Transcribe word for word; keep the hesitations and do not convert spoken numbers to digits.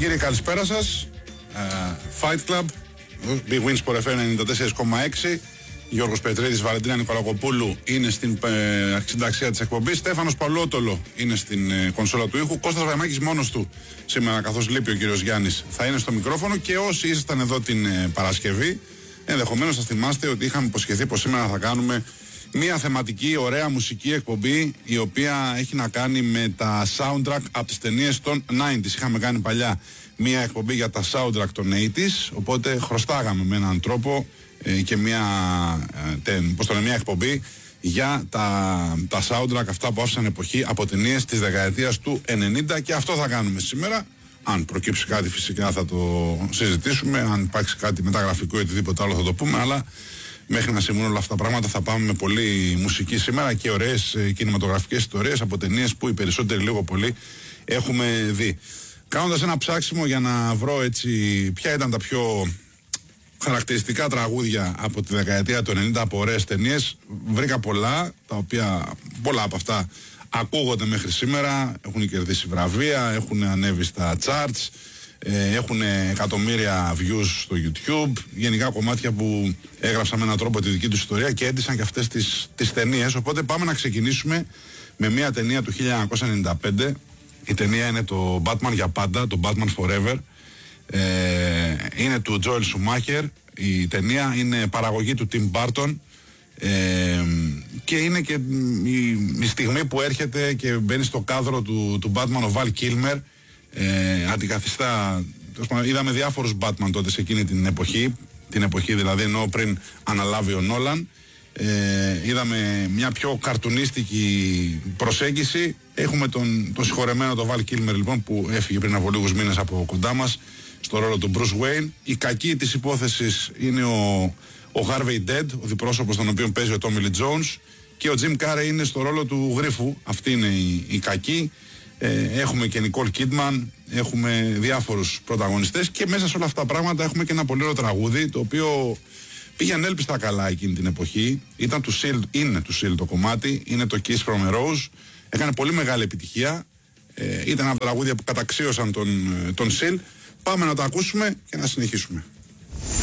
κύριοι, καλησπέρα σας. uh, Fight Club, Big Win Sport εφ εμ ενενήντα τέσσερα κόμμα έξι. Γιώργος Πετρίδης, Βαλεντίνα Νικολακοπούλου είναι στην ε, συνταξία της εκπομπής. Στέφανος Παλότολο είναι στην ε, κονσόλα του ήχου. Κώστας Βαϊμάκης μόνος του σήμερα, καθώς λείπει ο κύριος Γιάννης, θα είναι στο μικρόφωνο. Και όσοι ήσασταν εδώ την ε, Παρασκευή, ενδεχομένως θα θυμάστε ότι είχαμε υποσχεθεί πως σήμερα θα κάνουμε μια θεματική, ωραία μουσική εκπομπή, η οποία έχει να κάνει με τα soundtrack από τις ταινίες των ενενήντα. Είχαμε κάνει παλιά μια εκπομπή για τα soundtrack των ογδόντα, οπότε χρωστάγαμε με έναν τρόπο ε, και μια, ε, πώς το λένε, μια εκπομπή για τα, τα soundtrack αυτά που άφησαν εποχή από ταινίες της δεκαετίας του ενενήντα, και αυτό θα κάνουμε σήμερα. Αν προκύψει κάτι φυσικά θα το συζητήσουμε, αν υπάρξει κάτι μεταγραφικό ή οτιδήποτε άλλο θα το πούμε, αλλά μέχρι να συμβούν όλα αυτά τα πράγματα θα πάμε με πολύ μουσική σήμερα και ωραίες ε, κινηματογραφικές ιστορίες από ταινίες που οι περισσότεροι λίγο πολύ έχουμε δει. Κάνοντας ένα ψάξιμο για να βρω έτσι ποια ήταν τα πιο χαρακτηριστικά τραγούδια από τη δεκαετία του ενενήντα από ωραίες ταινίες, βρήκα πολλά, τα οποία πολλά από αυτά ακούγονται μέχρι σήμερα, έχουν κερδίσει βραβεία, έχουν ανέβει στα charts, ε, έχουν εκατομμύρια views στο YouTube, γενικά κομμάτια που έγραψαν με έναν τρόπο τη δική τους ιστορία και έντυσαν και αυτές τις, τις ταινίες. Οπότε πάμε να ξεκινήσουμε με μια ταινία του χίλια εννιακόσια ενενήντα πέντε. Η ταινία είναι το Batman για πάντα, το Batman Forever. Ε, είναι του Joel Schumacher. Η ταινία είναι παραγωγή του Tim Burton. Ε, και είναι και η, η στιγμή που έρχεται και μπαίνει στο κάδρο του, του Batman ο Val Kilmer. Ε, αντικαθιστά, είδαμε διάφορους Batman τότε σε εκείνη την εποχή, την εποχή δηλαδή ενώ πριν αναλάβει ο Νόλαν. Ε, είδαμε μια πιο καρτουνίστικη προσέγγιση. Έχουμε τον, τον συγχωρεμένο τον Val Kilmer λοιπόν, που έφυγε πριν από λίγους μήνες από κοντά μας στο ρόλο του Bruce Wayne. Η κακή της υπόθεσης είναι ο, ο Harvey Dent, ο διπρόσωπος τον οποίο παίζει ο Tommy Lee Jones, και ο Jim Carrey είναι στο ρόλο του Γρίφου. Αυτή είναι η, η κακή. Ε, έχουμε και Nicole Kidman, έχουμε διάφορους πρωταγωνιστές, και μέσα σε όλα αυτά τα πράγματα έχουμε και ένα πολύ ωραίο τραγούδι, το οποίο πήγε ανέλπιστα καλά εκείνη την εποχή. Ήταν του Seal, είναι του Seal το κομμάτι, είναι το Kiss from a Rose. Έκανε πολύ μεγάλη επιτυχία. Ε, ήταν από τα τραγούδια που καταξίωσαν τον, τον Seal. Πάμε να το ακούσουμε και να συνεχίσουμε.